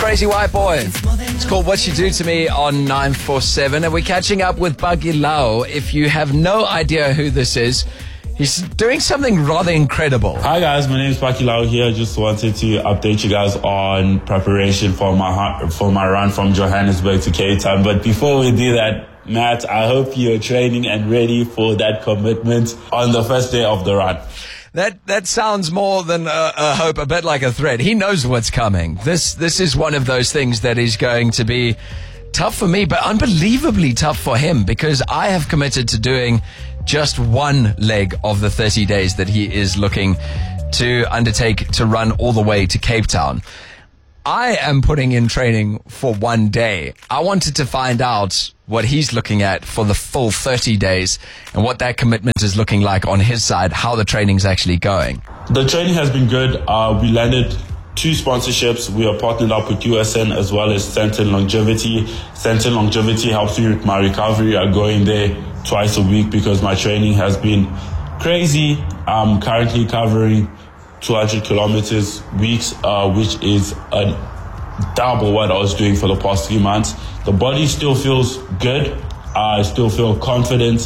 Crazy White Boy. It's called What You Do To Me on 947. And we're catching up with Buggy Lau. If you have no idea who this is, he's doing something rather incredible. Hi guys, my name is Buggy Lau here. Just wanted to update you guys on preparation for my run from Johannesburg to Cape Town. But before we do that, Matt, I hope you're training and ready for that commitment on the first day of the run. That sounds more than a hope, a bit like a threat. He knows what's coming. This is one of those things that is going to be tough for me, but unbelievably tough for him, because I have committed to doing just one leg of the 30 days that he is looking to undertake to run all the way to Cape Town. I am putting in training for one day. I wanted to find out what he's looking at for the full 30 days and what that commitment is looking like on his side, how the training's actually going. The training has been good. We landed 2 sponsorships. We are partnered up with USN as well as Centon Longevity. Centon Longevity helps me with my recovery. I go in there twice a week because my training has been crazy. I'm currently covering 200 kilometers weeks, which is double what I was doing for the past 3 months. The body still feels good. I still feel confident.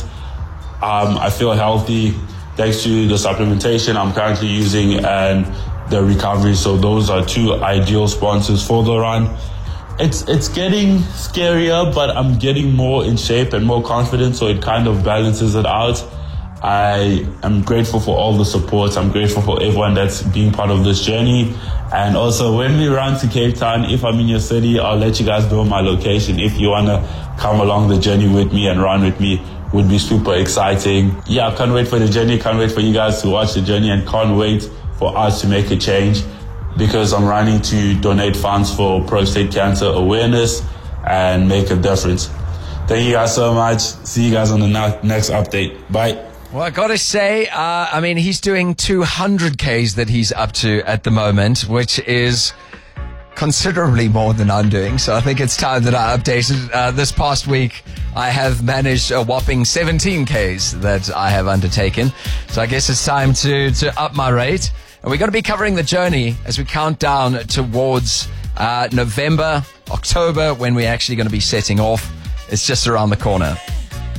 I feel healthy thanks to the supplementation I'm currently using and the recovery. So those are 2 ideal sponsors for the run. It's getting scarier, but I'm getting more in shape and more confident, so it kind of balances it out. I am grateful for all the support. I'm grateful for everyone that's being part of this journey. And also, when we run to Cape Town, if I'm in your city, I'll let you guys know my location. If you want to come along the journey with me and run with me, would be super exciting. Yeah, I can't wait for the journey. Can't wait for you guys to watch the journey, and can't wait for us to make a change, because I'm running to donate funds for prostate cancer awareness and make a difference. Thank you guys so much. See you guys on the next update. Bye. Well, I got to say, he's doing 200 Ks that he's up to at the moment, which is considerably more than I'm doing. So I think it's time that I updated. This past week, I have managed a whopping 17 Ks that I have undertaken. So I guess it's time to up my rate. And we're going to be covering the journey as we count down towards November, October, when we're actually going to be setting off. It's just around the corner.